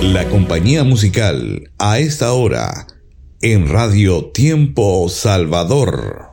La compañía musical a esta hora en Radio Tiempo Salvador.